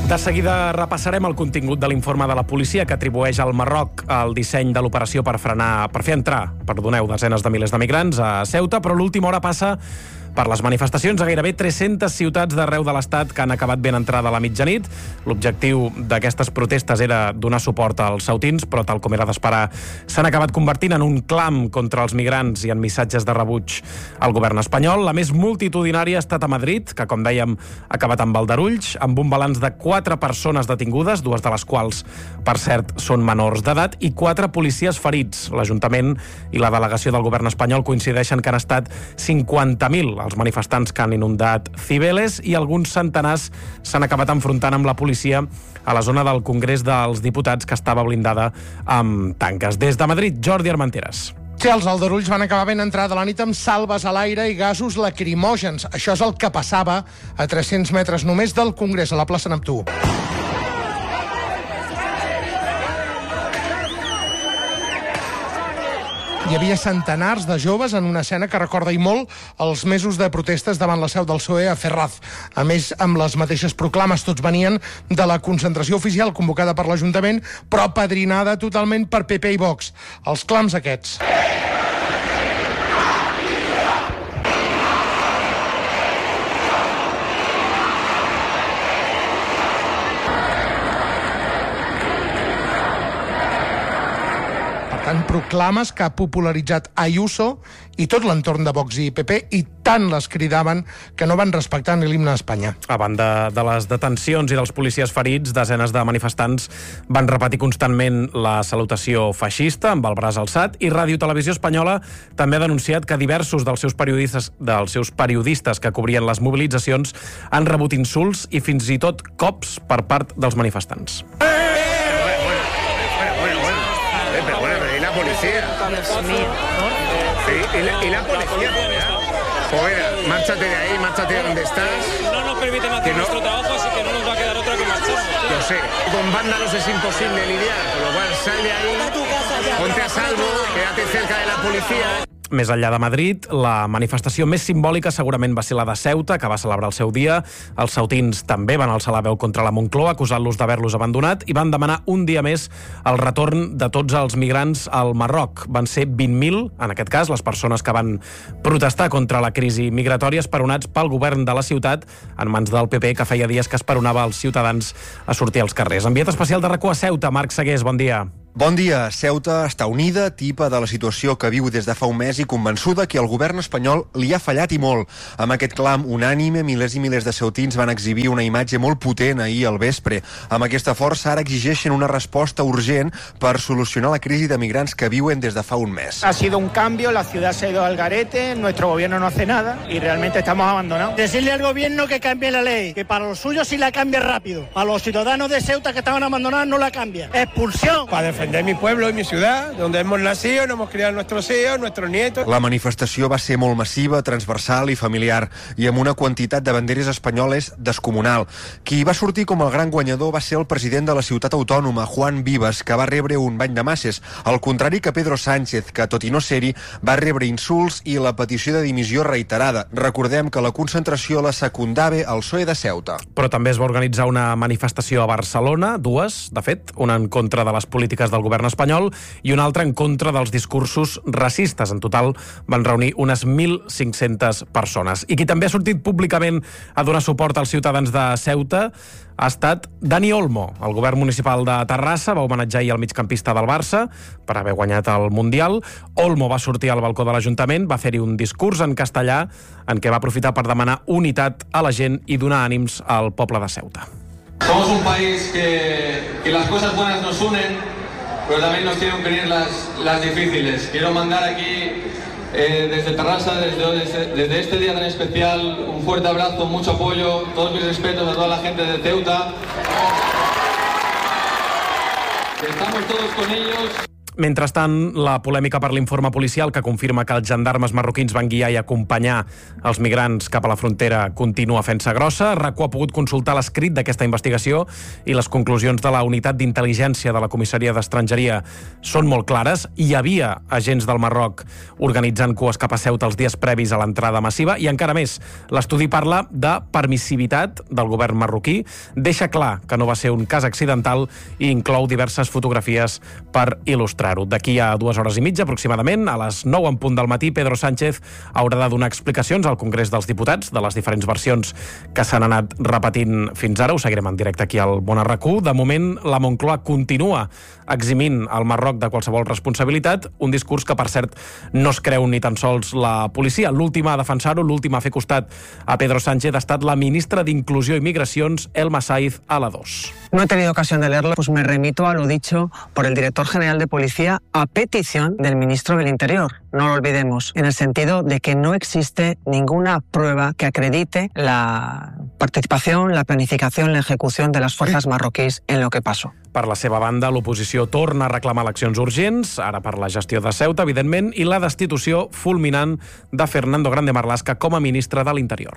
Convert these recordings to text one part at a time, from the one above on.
De seguida repassarem el contingut de l'informe de la policia que atribueix al Marroc el disseny de l'operació per fer entrar, desenes de milers de migrants a Ceuta, però l'última hora passa per les manifestacions a gairebé 300 ciutats d'arreu de l'Estat que han acabat ben entrada a la mitjanit. L'objectiu d'aquestes protestes era donar suport als ceutins, però tal com era d'esperar, s'han acabat convertint en un clam contra els migrants i en missatges de rebuig al govern espanyol. La més multitudinària ha estat a Madrid, que, com dèiem, ha acabat amb Aldarulls, amb un balanç de 4 persones detingudes, 2 de les quals, per cert, són menors d'edat, i 4 policies ferits. L'Ajuntament i la delegació del govern espanyol coincideixen que han estat 50.000 els manifestants que han inundat Cibeles i alguns centenars s'han acabat enfrontant amb la policia a la zona del Congrés dels Diputats, que estava blindada amb tanques. Des de Madrid, Jordi Armenteres. Sí, els aldarulls van acabar ben entrada la nit amb salves a l'aire i gasos lacrimògens. Això és el que passava a 300 metres només del Congrés, a la plaça Neptú. Hi havia centenars de joves en una escena que recorda i molt els mesos de protestes davant la seu del PSOE a Ferraz. A més, amb les mateixes proclames, tots venien de la concentració oficial convocada per l'Ajuntament, però padrinada totalment per PP i Vox. Els clams aquests. Proclames que ha popularitzat Ayuso i tot l'entorn de Vox i PP, i tant les cridaven que no van respectar ni l'himne d'Espanya. A banda de les detencions i dels policies ferits, desenes de manifestants van repetir constantment la salutació feixista amb el braç alçat, i Ràdio Televisió Espanyola també ha denunciat que diversos dels seus periodistes que cobrien les mobilitzacions han rebut insults i fins i tot cops per part dels manifestants. Policía. Sí, y la policía. Joder, márchate de ahí, márchate de donde estás. No nos permiten hacer nuestro trabajo, así que no nos va a quedar otra que marcharnos. Lo sé, con vándalos es imposible lidiar, con lo cual sal de ahí, ponte a salvo, quédate cerca de la policía. Més enllà de Madrid, la manifestació més simbòlica segurament va ser la de Ceuta, que va celebrar el seu dia. Els ceutins també van alçar la veu contra la Moncloa, acusant-los d'haver-los abandonat, i van demanar un dia més el retorn de tots els migrants al Marroc. Van ser 20.000, en aquest cas, les persones que van protestar contra la crisi migratòria, esperonats pel govern de la ciutat, en mans del PP, que feia dies que esperonava els ciutadans a sortir als carrers. Enviat especial de RAC1 a Ceuta, Marc Segués, bon dia. Bon dia. Ceuta està unida, tipa de la situació que viu des de fa un mes i convençuda que el govern espanyol li ha fallat i molt. Amb aquest clam unànime, milers i milers de ceutins van exhibir una imatge molt potent ahir al vespre. Amb aquesta força ara exigeixen una resposta urgent per solucionar la crisi de migrants que viuen des de fa un mes. Ha sido un cambio, la ciudad se ha ido al garete, nuestro gobierno no hace nada y realmente estamos abandonados. Decirle al gobierno que cambie la ley, que para los suyos sí la cambie rápido. Para los ciudadanos de Ceuta que estaban abandonados no la cambia. Expulsión. Para defender mi pueblo y mi ciudad, donde hemos nacido, nos hemos criado nuestros hijos, nuestros nietos. La manifestació va ser molt massiva, transversal i familiar, i amb una quantitat de banderes espanyoles descomunal. Qui va sortir com el gran guanyador va ser el president de la ciutat autònoma, Juan Vives, que va rebre un bany de masses, al contrari que Pedro Sánchez, que, tot i no ser-hi, va rebre insults i la petició de dimissió reiterada. Recordem que la concentració la secundava el PSOE de Ceuta. Però també es va organitzar una manifestació a Barcelona, dues, de fet, una en contra de les polítiques del govern espanyol i una altra en contra dels discursos racistes. En total van reunir unes 1.500 persones. I qui també ha sortit públicament a donar suport als ciutadans de Ceuta ha estat Dani Olmo. El govern municipal de Terrassa va homenatjar ahir el migcampista del Barça per haver guanyat el Mundial. Olmo va sortir al balcó de l'Ajuntament, va fer-hi un discurs en castellà en què va aprofitar per demanar unitat a la gent i donar ànims al poble de Ceuta. Somos un país que las cosas buenas nos unen, pero también nos tienen que unir las difíciles. Quiero mandar aquí, desde Terrassa, desde este día tan especial, un fuerte abrazo, mucho apoyo, todos mis respetos a toda la gente de Ceuta. Estamos todos con ellos. Mentrestant, la polèmica per l'informe policial que confirma que els gendarmes marroquins van guiar i acompanyar els migrants cap a la frontera continua fent-se grossa. RAC1 ha pogut consultar l'escrit d'aquesta investigació i les conclusions de la unitat d'intel·ligència de la Comissaria d'Estrangeria són molt clares. Hi havia agents del Marroc organitzant cues cap a Ceuta els dies previs a l'entrada massiva i encara més, l'estudi parla de permissivitat del govern marroquí, deixa clar que no va ser un cas accidental i inclou diverses fotografies per il·lustrar-ho. D'aquí a 2 hores i mitja, aproximadament, a les 9 en punt del matí, Pedro Sánchez haurà de donar explicacions al Congrés dels Diputats de les diferents versions que s'han anat repetint fins ara. Ho seguirem en directe aquí al Bona RAC1. De moment, la Moncloa continua eximint el Marroc de qualsevol responsabilitat, un discurs que, per cert, no es creu ni tan sols la policia. L'última a defensar-ho, l'última a fer costat a Pedro Sánchez ha estat la ministra d'Inclusió i Migracions, Elma Saiz, a la 2. No he tenido ocasión de leerlo, pues me remito a lo dicho por el director general de Policía a petición del ministro del Interior. No lo olvidemos, en el sentido de que no existe ninguna prueba que acredite la participación, la planificación, la ejecución de las fuerzas marroquíes en lo que pasó. Per la seva banda, l'oposició torna a reclamar eleccions urgents, ara per la gestió de Ceuta, evidentment, i la destitució fulminant de Fernando Grande Marlaska com a ministre de l'Interior.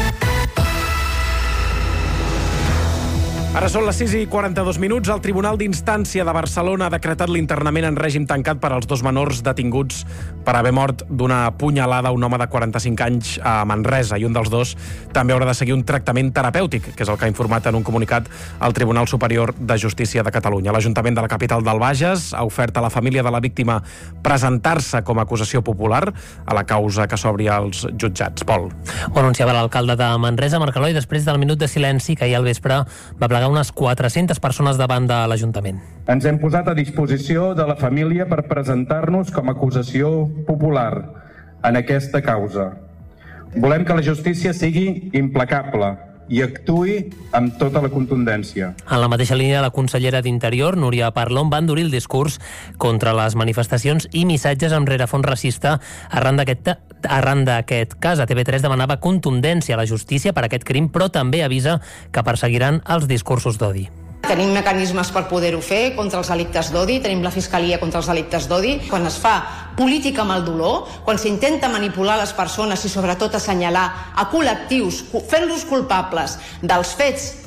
Ara són les 6:42. El Tribunal d'Instància de Barcelona ha decretat l'internament en règim tancat per als 2 menors detinguts per haver mort d'una punyalada a un home de 45 anys a Manresa, i un dels 2 també haurà de seguir un tractament terapèutic, que és el que ha informat en un comunicat al Tribunal Superior de Justícia de Catalunya. L'Ajuntament de la capital del Bages ha ofert a la família de la víctima presentar-se com a acusació popular a la causa que s'obri als jutjats. Pol. Ho anunciava l'alcalde de Manresa, Marc Eloi, després del minut de silenci que ahir al vespre va plegar unes 400 persones davant de l'Ajuntament. Ens hem posat a disposició de la família per presentar-nos com a acusació popular en aquesta causa. Volem que la justícia sigui implacable i actuï amb tota la contundència. En la mateixa línia, la consellera d'Interior, Núria Parlon, va endurir el discurs contra les manifestacions i missatges amb rerefons racista. Arran d'aquest cas, a TV3 demanava contundència a la justícia per aquest crim, però també avisa que perseguiran els discursos d'odi. Tenim mecanismes per poder-ho fer contra els delictes d'odi, tenim la Fiscalia contra els delictes d'odi. Quan es fa política amb el dolor, quan s'intenta manipular les persones i sobretot assenyalar a col·lectius, fent-los culpables dels fets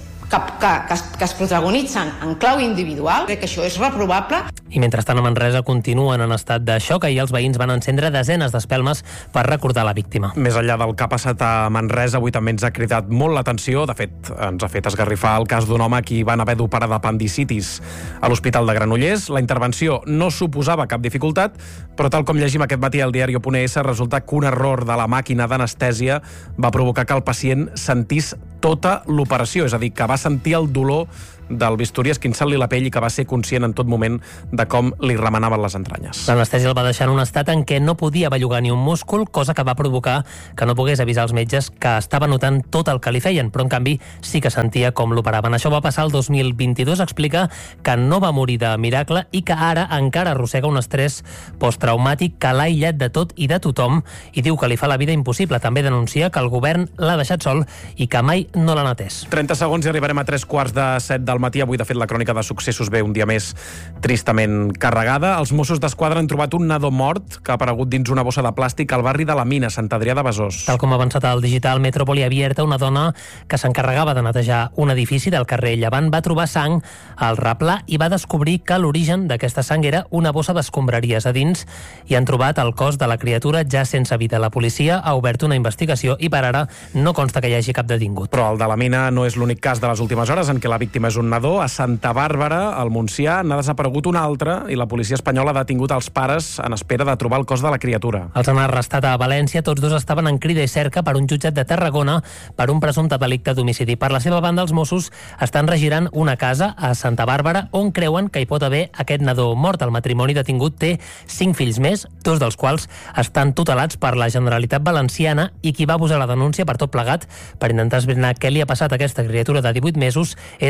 que es protagonitzen en clau individual, crec que això és reprovable. I mentrestant a Manresa continuen en estat de xoc. Ahir els veïns van encendre desenes d'espelmes per recordar la víctima. Més enllà del que ha passat a Manresa, avui també ens ha cridat molt l'atenció. De fet, ens ha fet esgarrifar el cas d'un home a qui van haver d'operar d'apendicitis a l'Hospital de Granollers. La intervenció no suposava cap dificultat, però tal com llegim aquest matí al diario.es, resulta que un error de la màquina d'anestèsia va provocar que el pacient sentís tota l'operació, és a dir, que va sentir el dolor del bisturí esquinçant-li la pell i que va ser conscient en tot moment de com li remenaven les entranyes. L'anestèsia el va deixar en un estat en què no podia bellugar ni un múscul, cosa que va provocar que no pogués avisar els metges que estava notant tot el que li feien, però en canvi sí que sentia com l'operaven. Això va passar el 2022, explica que no va morir de miracle i que ara encara arrossega un estrès posttraumàtic que l'ha aïllat de tot i de tothom i diu que li fa la vida impossible. També denuncia que el govern l'ha deixat sol i que mai no l'han atès. 30 segons i arribarem a 3:45 del matí. Avui, de fet, la crònica de successos ve un dia més tristament carregada. Els Mossos d'Esquadra han trobat un nadó mort que ha aparegut dins una bossa de plàstic al barri de la Mina, Sant Adrià de Besòs. Tal com ha avançat el digital Metrópoli Abierta, una dona que s'encarregava de netejar un edifici del carrer Llevant va trobar sang al replà i va descobrir que l'origen d'aquesta sang era una bossa d'escombraries. A dins hi han trobat el cos de la criatura ja sense vida. La policia ha obert una investigació i per ara no consta que hi hagi cap detingut. Però el de la Mina no és l'únic cas de les últimes hores en què la víctima és un nadó. A Santa Bàrbara, al Montsià, n'ha desaparegut un altre i la policia espanyola ha detingut els pares en espera de trobar el cos de la criatura. Els han arrestat a València. Tots dos estaven en crida i cerca per un jutjat de Tarragona per un presumpte delicte d'homicidi. Per la seva banda, els Mossos estan regirant una casa a Santa Bàrbara on creuen que hi pot haver aquest nadó mort. El matrimoni detingut té 5 fills més, 2 dels quals estan tutelats per la Generalitat Valenciana, i qui va posar la denúncia per tot plegat per intentar esbrinar què li ha passat a aquesta criatura de 18 mesos és el seu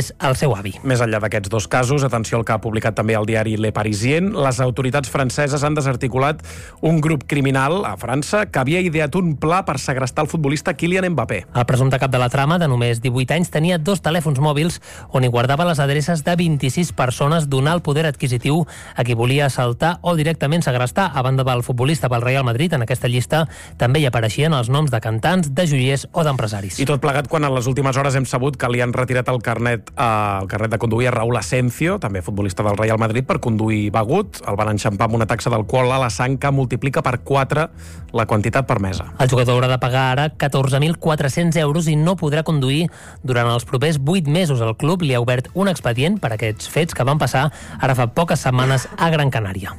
seu avi. Més enllà d'aquests dos casos, atenció al que ha publicat també el diari Le Parisien, les autoritats franceses han desarticulat un grup criminal a França que havia ideat un pla per segrestar el futbolista Kylian Mbappé. El presumpte cap de la trama, de només 18 anys, tenia 2 telèfons mòbils on hi guardava les adreces de 26 persones d'un alt poder adquisitiu a qui volia assaltar o directament segrestar. A banda del futbolista pel Real Madrid, en aquesta llista també hi apareixien els noms de cantants, de joiers o d'empresaris. I tot plegat quan en les últimes hores hem sabut que li han retirat el carnet de conduir a Raúl Asensio, també futbolista del Real Madrid, per conduir begut. El van enxampar amb una taxa d'alcohol a la sang que multiplica per 4 la quantitat permesa. El jugador haurà de pagar ara 14.400 euros i no podrà conduir durant els propers 8 mesos. El club li ha obert un expedient per aquests fets que van passar ara fa poques setmanes a Gran Canària.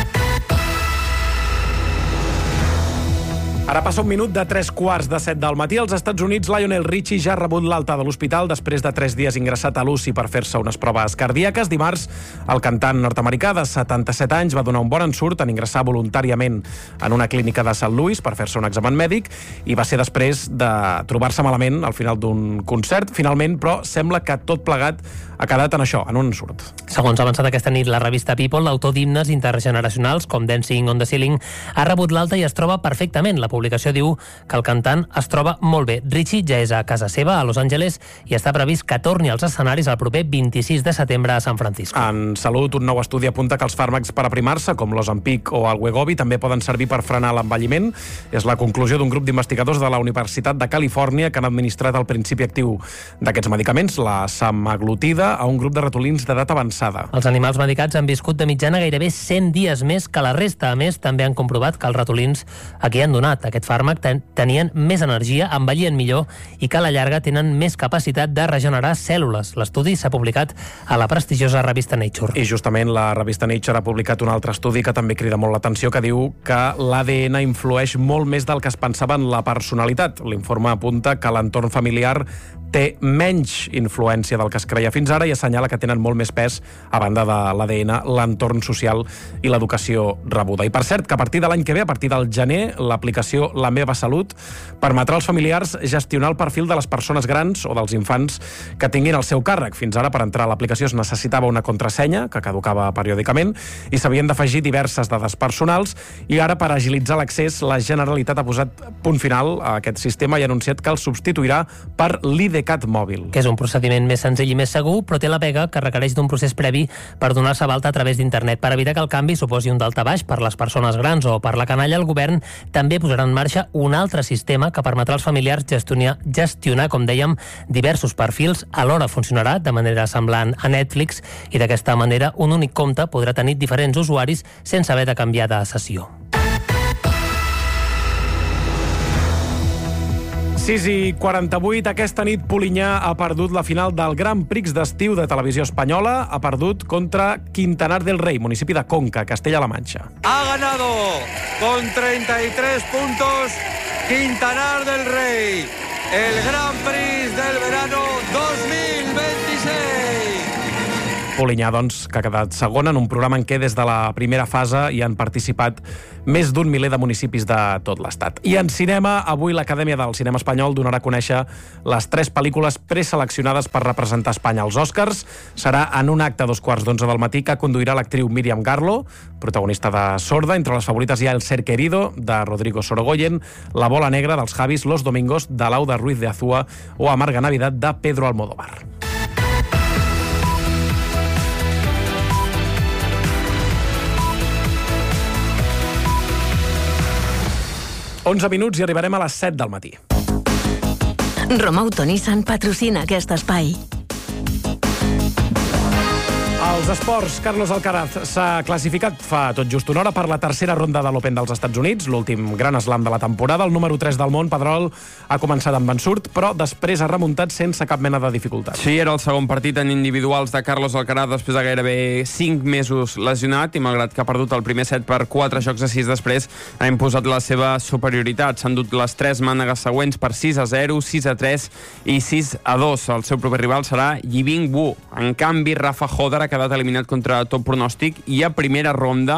Ara passa un minut de 7:15 del matí. Als Estats Units, Lionel Richie ja ha rebut l'alta de l'hospital després de 3 dies ingressat a l'UCI per fer-se unes proves cardíaques. Dimarts, el cantant nord-americà de 77 anys va donar un bon ensurt en ingressar voluntàriament en una clínica de Sant Louis per fer-se un examen mèdic i va ser després de trobar-se malament al final d'un concert. Finalment, però, sembla que tot plegat ha quedat en això, en un ensurt. Segons ha avançat aquesta nit la revista People, l'autor d'himnes intergeneracionals com Dancing on the Ceiling ha rebut l'alta i es troba perfectament. La publicació diu que el cantant es troba molt bé. Richie ja és a casa seva, a Los Angeles, i està previst que torni als escenaris el proper 26 de setembre a San Francisco. En salut, un nou estudi apunta que els fàrmacs per aprimar-se, com l'Ozempic o el Wegovy, també poden servir per frenar l'envelliment. És la conclusió d'un grup d'investigadors de la Universitat de Califòrnia que han administrat el principi actiu d'aquests medicaments, la semaglutida, a un grup de ratolins d'edat avançada. Els animals medicats han viscut de mitjana gairebé 100 dies més que la resta. A més, també han comprovat que els ratolins a qui han donat aquest fàrmac tenien més energia, envellien millor i que a la llarga tenen més capacitat de regenerar cèl·lules. L'estudi s'ha publicat a la prestigiosa revista Nature. I justament la revista Nature ha publicat un altre estudi que també crida molt l'atenció, que diu que l'ADN influeix molt més del que es pensava en la personalitat. L'informe apunta que l'entorn familiar té menys influència del que es creia fins ara i assenyala que tenen molt més pes, a banda de l'ADN, l'entorn social i l'educació rebuda. I per cert, que a partir de l'any que ve, a partir del gener, l'aplicació La Meva Salut permetrà als familiars gestionar el perfil de les persones grans o dels infants que tinguin el seu càrrec. Fins ara, per entrar a l'aplicació es necessitava una contrasenya, que caducava periòdicament, i s'havien d'afegir diverses dades personals, i ara, per agilitzar l'accés, la Generalitat ha posat punt final a aquest sistema i ha anunciat que el substituirà per l'IDCAT mòbil. Que és un procediment més senzill i més segur, però té la pega que requereix d'un procés previ per donar-se d'alta a través d'internet. Per evitar que el canvi suposi un daltabaix per les persones grans o per la canalla, el govern també posarà en marxa un altre sistema que permetrà als familiars gestionar, com dèiem, diversos perfils. Alhora funcionarà de manera semblant a Netflix i d'aquesta manera un únic compte podrà tenir diferents usuaris sense haver de canviar de sessió. 6:48, aquesta nit Polinyà ha perdut la final del Gran Prix d'estiu de Televisió Espanyola. Ha perdut contra Quintanar del Rei, municipi de Conca, Castella-La Manxa. Ha ganado con 33 puntos Quintanar del Rey, el Gran Prix del verano 2026. Polinyà, doncs, que ha quedat segona en un programa en què des de la primera fase hi han participat més d'un miler de municipis de tot l'Estat. I en cinema, avui l'Acadèmia del Cinema Espanyol donarà a conèixer les 3 pel·lícules preseleccionades per representar Espanya als Oscars. Serà en un acte a 2:15 del matí que conduirà l'actriu Míriam Garlo, protagonista de Sorda. Entre les favorites hi ha El ser querido, de Rodrigo Sorogoyen, La bola negra, dels Javis Los Domingos, de Lauda Ruiz de Azúa, o Amarga Navidad, de Pedro Almodóvar. Onze minuts i arribarem a les 7 del matí. Romauto Nissan patrocina aquest espai. Els esports, Carlos Alcaraz s'ha classificat fa tot just una hora per la tercera ronda de l'Open dels Estats Units, l'últim gran slam de la temporada. El número 3 del món, Pedrol, ha començat amb ensurt, però després ha remuntat sense cap mena de dificultat. Sí, era el segon partit en individuals de Carlos Alcaraz després de gairebé 5 mesos lesionat, i malgrat que ha perdut el primer set per 4 jocs a 6 després, ha imposat la seva superioritat. S'han dut les 3 mànegues següents per 6-0, 6-3 i 6-2. El seu proper rival serà Yibing Wu. En canvi, Rafa Hodder ha quedat eliminat contra tot pronòstic i a primera ronda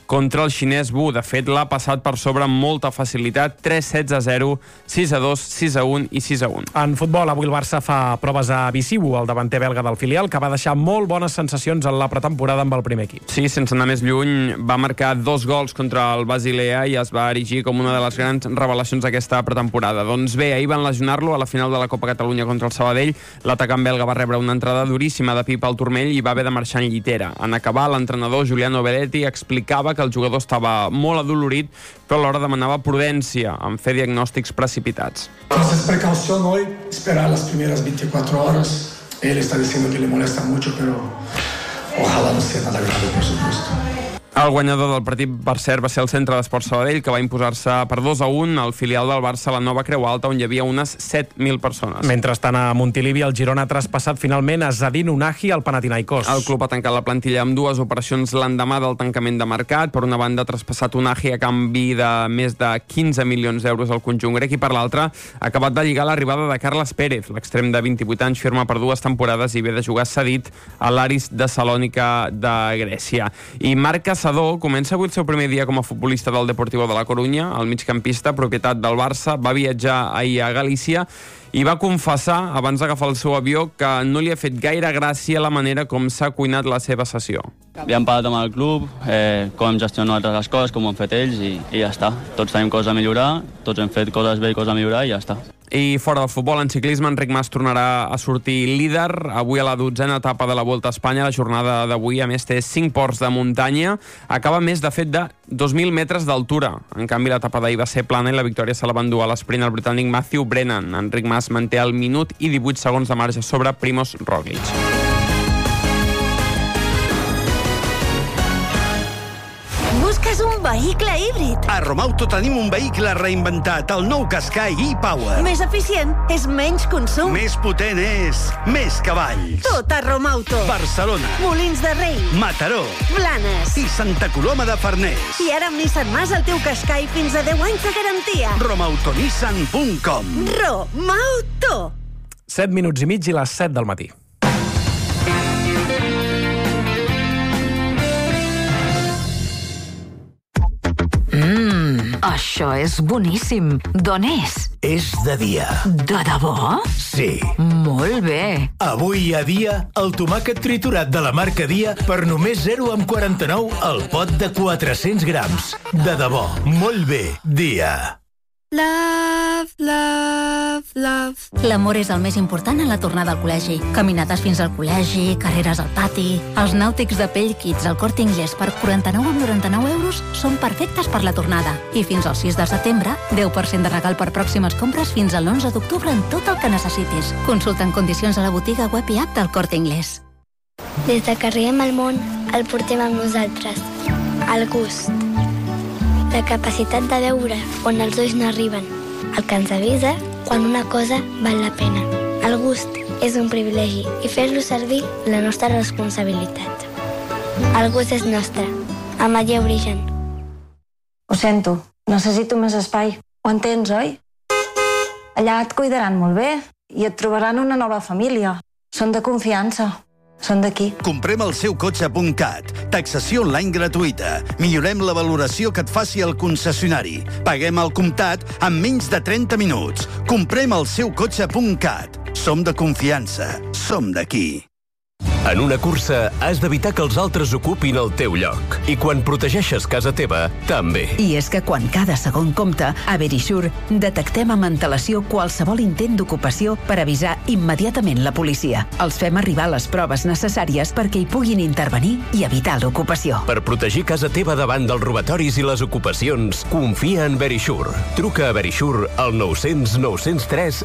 contra el xinès Wu. De fet, l'ha passat per sobre amb molta facilitat, 3-7-0, 6-2, 6-1 i 6-1. En futbol, avui el Barça fa proves a Bisiu, el davanter belga del filial, que va deixar molt bones sensacions en la pretemporada amb el primer equip. Sí, sense anar més lluny, va marcar 2 gols contra el Basilea i es va erigir com una de les grans revelacions d'aquesta pretemporada. Doncs bé, ahir van lesionar-lo a la final de la Copa Catalunya contra el Sabadell. L'atacant belga va rebre una entrada duríssima de pip al turmell i va haver de marxar en llitera. En acabar, l'entrenador Giuliano Belletti explicava que el jugador estava molt adolorit, però alhora demanava prudència en fer diagnòstics precipitats. Entonces, precaución hoy, esperar las primeras 24 horas. Él está diciendo que le molesta mucho, pero ojalá no sea nada grave, por supuesto. El guanyador del partit, per cert, va ser el Centre d'Esports Sabadell, que va imposar-se per 2-1 al filial del Barça a la nova Creu Alta, on hi havia unes 7.000 persones. Mentrestant, a Montilivi, el Girona ha traspassat finalment a Zadine Unahi al Panathinaikos. El club ha tancat la plantilla amb 2 operacions l'endemà del tancament de mercat. Per una banda, ha traspassat Unahi a canvi de més de 15 milions d'euros al conjunt grec i per l'altra ha acabat de lligar l'arribada de Carles Pérez. L'extrem de 28 anys firma per 2 temporades i ve de jugar cedit a l'Aris de Salònica de Grècia. I Marc Caçador comença avui el seu primer dia com a futbolista del Deportivo de la Corunya. El migcampista, propietat del Barça, va viatjar ahir a Galícia i va confessar, abans d'agafar el seu avió, que no li ha fet gaire gràcia la manera com s'ha cuinat la seva sessió. Ja hem parlat amb el club, com hem gestionat les coses, com ho han fet ells i ja està. Tots tenim coses a millorar, tots hem fet coses bé i coses a millorar i ja està. I fora del futbol, en ciclisme, Enric Mas tornarà a sortir líder. Avui a la 12a etapa de la Volta a Espanya. La jornada d'avui, a més, té 5 ports de muntanya. Acaba més, de fet, de 2.000 metres d'altura. En canvi, l'etapa d'ahir va ser plana i la victòria se la va endur a l'esprint el britànic Matthew Brennan. Enric Mas manté el minut i 18 segons de marge sobre Primož Roglič. Busques un vehicle híbrid. A Romauto tenim un vehicle reinventat, el nou Qashqai e-Power. Més eficient és menys consum. Més potent és més cavalls. Tot a Romauto. Barcelona. Molins de Rei. Mataró. Blanes. I Santa Coloma de Farners. I ara amb Nissan Mas el teu Qashqai fins a 10 anys de garantia. Romautonissan.com. Romauto. 7 minuts i mig i les 7 del matí. Això és boníssim. D'on és? És de dia. De debò? Sí. Molt bé. Avui hi ha dia el tomàquet triturat de la marca Dia per només 0,49 al pot de 400 grams. De debò, molt bé. Dia. Love, love, love. L'amor és el més important en la tornada al col·legi. Caminades fins al col·legi, carreres al pati... Els nàutics de pell Kids al Corte Inglés per 49,99 euros són perfectes per la tornada. I fins al 6 de setembre, 10% de regal per pròximes compres fins al 11 d'octubre en tot el que necessitis. Consulta en condicions a la botiga web i app del Corte Inglés. Des de que arribem al món, el portem amb nosaltres. El gust. La capacitat de veure on els ulls no arriben. El que ens avisa quan una cosa val la pena. El gust és un privilegi i fer-lo servir la nostra responsabilitat. El gust és nostre. Amaia Origen. Ho sento, necessito més espai. Ho entens, oi? Allà et cuidaran molt bé i et trobaran una nova família. Són de confiança. Són d'aquí. Comprem el seu cotxe.cat. Taxació online gratuïta. Millorem la valoració que et faci el concessionari. Paguem al comptat en menys de 30 minuts. Comprem el seu cotxe.cat. Som de confiança. Som d'aquí. En una cursa has d'evitar que els altres ocupin el teu lloc. I quan protegeixes casa teva, també. I és que quan cada segon compta, a Verisure detectem amb antelació qualsevol intent d'ocupació per avisar immediatament la policia. Els fem arribar les proves necessàries perquè hi puguin intervenir i evitar l'ocupació. Per protegir casa teva davant dels robatoris i les ocupacions, confia en Verisure. Truca a Verisure al 900 903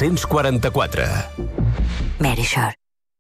744. Verisure.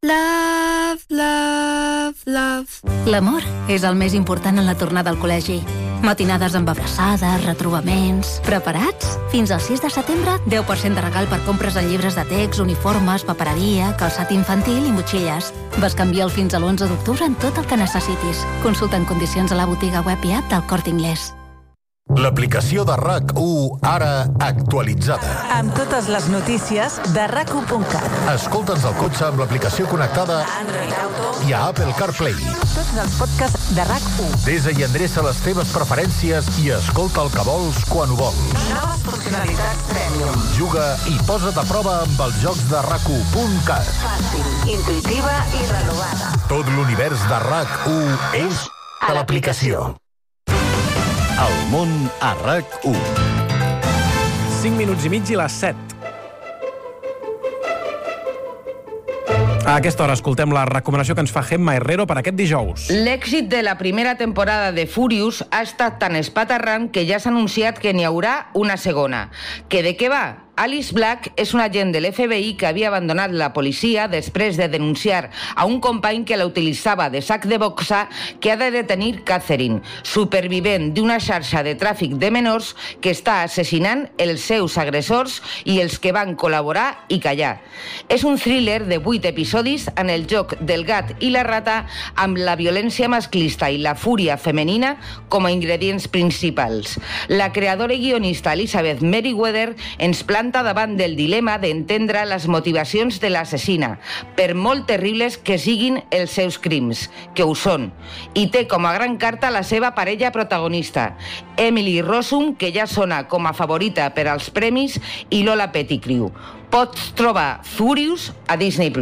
Love, love, love. L'amor és el més important en la tornada al col·legi. Matinades amb abraçades, retrobaments... Preparats? Fins al 6 de setembre, 10% de regal per compres en llibres de text, uniformes, papereria, calçat infantil i motxilles. Bescanvia'l fins a l'11 d'octubre en tot el que necessitis. Consulta en condicions a la botiga web i app del Corte Inglés. L'aplicació de RAC1 ara actualitzada. Amb totes les notícies de RAC1.cat. Escolta'ns al cotxe amb l'aplicació connectada a Android Auto i a Apple CarPlay. Tots els podcasts de RAC1. Desa i endreça les teves preferències i escolta el que vols quan ho vols. Noves funcionalitats Premium. Juga i posa't a prova amb els jocs de RAC1.cat. Fàcil, intuïtiva i renovada. Tot l'univers de RAC1 és a l'aplicació. El món a RAC1. 5 minuts i mig i les 7. A aquesta hora escoltem la recomanació que ens fa Gemma Herrero per aquest dijous. L'èxit de la primera temporada de Furious ha estat tan espaterrant que ja s'ha anunciat que n'hi haurà una segona. Que de què va? Alice Black és un agent de l'FBI que havia abandonat la policia després de denunciar a un company que la utilitzava de sac de boxa que ha de detenir Catherine, supervivent d'una xarxa de tràfic de menors que està assassinant els seus agressors i els que van col·laborar i callar. És un thriller de 8 episodis en el joc del gat i la rata amb la violència masclista i la fúria femenina com a ingredients principals. La creadora i guionista Elizabeth Merriweather ens planta davant del dilema d'entendre les motivacions de l'assassina, per molt terribles que siguin els seus crims, que ho són, i té com a gran carta la seva parella protagonista, Emily Rossum, que ja sona com a favorita per als premis, i Lola Pettigrew. Pots trobar Furious a Disney+.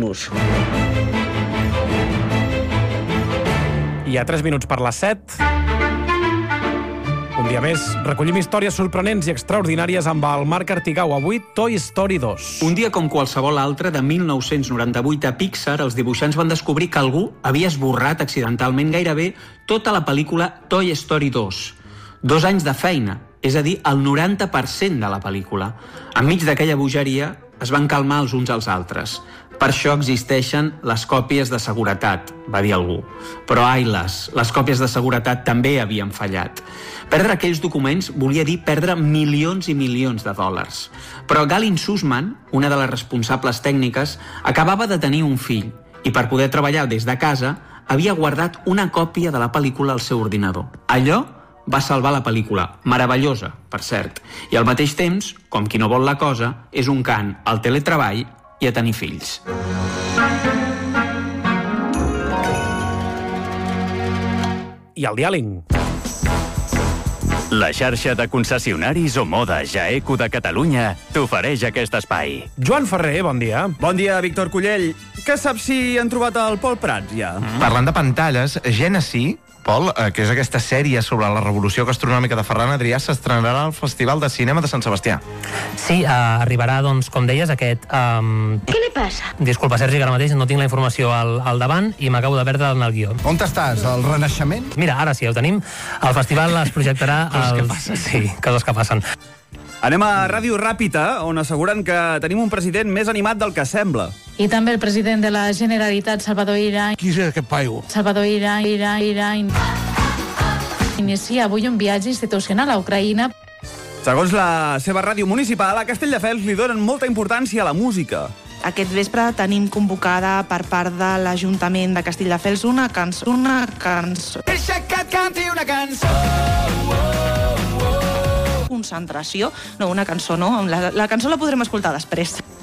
I a 3 minuts per les 7... Un dia més, recollim històries sorprenents i extraordinàries amb el Marc Artigau. Avui, Toy Story 2. Un dia com qualsevol altre, de 1998 a Pixar, els dibuixants van descobrir que algú havia esborrat accidentalment gairebé tota la pel·lícula Toy Story 2. 2 anys de feina, és a dir, el 90% de la pel·lícula. Enmig d'aquella bogeria es van calmar els uns als altres. Per això existeixen les còpies de seguretat, va dir algú. Però les còpies de seguretat també havien fallat. Perdre aquells documents volia dir perdre milions i milions de dòlars. Però Galin Sussman, una de les responsables tècniques, acabava de tenir un fill i per poder treballar des de casa havia guardat una còpia de la pel·lícula al seu ordinador. Allò va salvar la pel·lícula, meravellosa, per cert, i al mateix temps, com qui no vol la cosa, és un cant al teletreball i a tenir fills. I el diàling. La xarxa de concessionaris Omoda Jaeco de Catalunya t'ofereix aquest espai. Joan Ferrer, bon dia. Bon dia, Víctor Cullell. Què saps si han trobat el Pol Prats, ja? Parlant de pantalles, Genesí, Pol, que és aquesta sèrie sobre la revolució gastronòmica de Ferran Adrià, s'estrenarà al Festival de Cinema de Sant Sebastià. Sí, arribarà, doncs, com deies, aquest... Què li passa? Disculpa, Sergi, que ara mateix no tinc la informació al davant i m'acabo de perdre en el guió. On estàs? Al Renaixement? Mira, ara sí, el tenim. El festival es projectarà... Coses que passen. Sí, coses que passen. Anem a Ràdio Ràpita, on asseguren que tenim un president més animat del que sembla. I també el president de la Generalitat, Salvador Illa. Qui és aquest paio? Salvador Illa. Inicia avui un viatge institucional a Ucraïna. Segons la seva ràdio municipal, a Castelldefels li donen molta importància a la música. Aquest vespre tenim convocada per part de l'Ajuntament de Castelldefels una cançó. Deixa que et canti una cançó. Concentració, no, una cançó no, la cançó la podrem escoltar després.